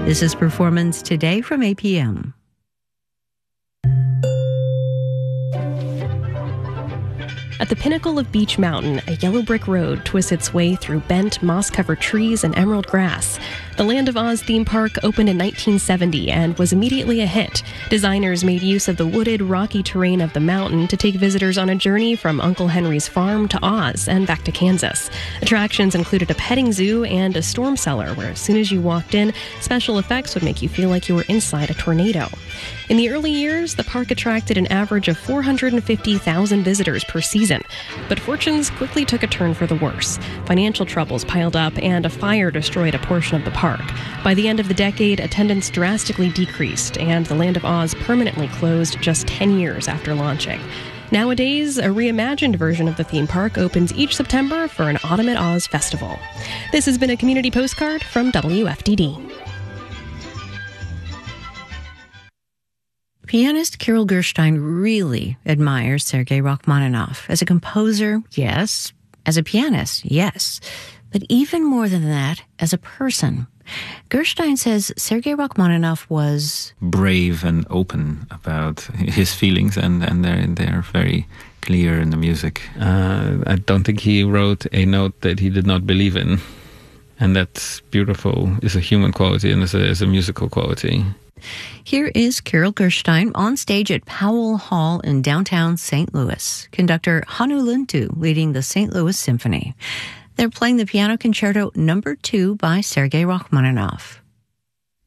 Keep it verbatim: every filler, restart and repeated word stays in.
This is Performance Today from A P M. At the pinnacle of Beach Mountain, a yellow brick road twists its way through bent, moss-covered trees and emerald grass. The Land of Oz theme park opened in nineteen seventy and was immediately a hit. Designers made use of the wooded, rocky terrain of the mountain to take visitors on a journey from Uncle Henry's farm to Oz and back to Kansas. Attractions included a petting zoo and a storm cellar where as soon as you walked in, special effects would make you feel like you were inside a tornado. In the early years, the park attracted an average of four hundred fifty thousand visitors per season. But fortunes quickly took a turn for the worse. Financial troubles piled up and a fire destroyed a portion of the park. By the end of the decade, attendance drastically decreased and the Land of Oz permanently closed just ten years after launching. Nowadays, a reimagined version of the theme park opens each September for an Autumn at Oz festival. This has been a community postcard from W F D D. Pianist Kirill Gershstein really admires Sergei Rachmaninoff. As a composer, yes. As a pianist, yes. But even more than that, as a person. Gershstein says Sergei Rachmaninoff was brave and open about his feelings, and, and they're, they're very clear in the music. Uh, I don't think he wrote a note that he did not believe in. And that's beautiful. It's a human quality and it's a, it's a musical quality. Here is Kirill Gershstein on stage at Powell Hall in downtown Saint Louis. Conductor Hannu Lintu leading the Saint Louis Symphony. They're playing the Piano Concerto Number two by Sergei Rachmaninoff.